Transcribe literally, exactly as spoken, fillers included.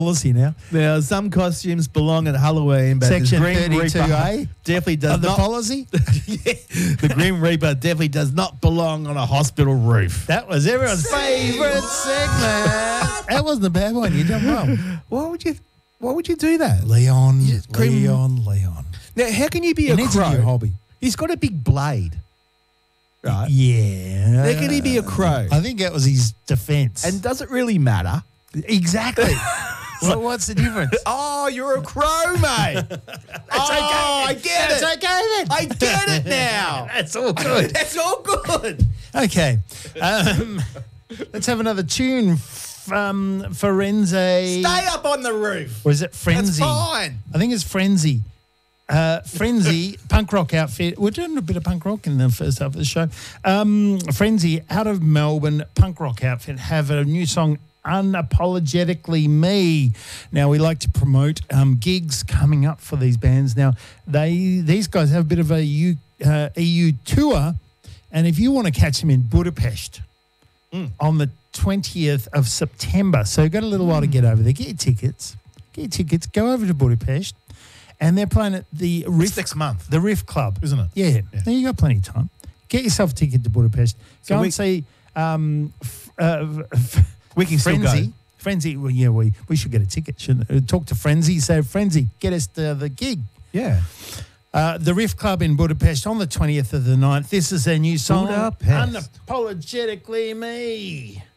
policy now. Now, some costumes belong at Halloween, but Section the Grim thirty-two Reaper A definitely does of the not. policy. Yeah, the Grim Reaper definitely does not belong on a hospital roof. That was everyone's favourite segment. That wasn't a bad one. You done well. Why would you? Why would you do that? Leon, Grim- Leon, Leon. Now, how can you be It a needs a crow? new hobby. He's got a big blade, right? Yeah. How can he be a crow? I think that was his defence. And does it really matter? exactly. So what's the difference? Oh, you're a crow, mate. That's oh, okay. I get That's it. okay then. I get it now. That's all good. That's all good. Okay. Um, let's have another tune from Forense. Stay up on the roof. Or is it Frenzy? That's fine. I think it's Frenzy. Uh, Frenzy, punk rock outfit. We're doing a bit of punk rock in the first half of the show. Um, Frenzy, out of Melbourne, punk rock outfit, have a new song, Unapologetically Me. Now, we like to promote um, gigs coming up for these bands. Now, they these guys have a bit of a U, uh, E U tour, and if you want to catch them in Budapest mm. on the twentieth of September, so you've got a little while to get over there. Get your tickets. Get your tickets. Go over to Budapest. And they're playing at the Riff It's next month, the Riff Club, isn't it? Yeah. yeah. Now you got plenty of time. Get yourself a ticket to Budapest. So go we, and see um, f- uh, f- we can Frenzy. still go. Frenzy. Well, yeah, we we should get a ticket. Shouldn't uh, talk to Frenzy. Say, Frenzy, get us to the gig. Yeah. Uh, the Riff Club in Budapest on the twentieth of the ninth. This is their new song, Budapest. Unapologetically Me.